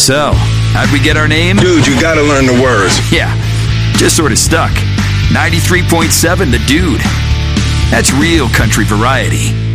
So, how'd we get our name? Dude, you gotta learn the words. Yeah, just sort of stuck. 93.7 The Dude. That's real country variety.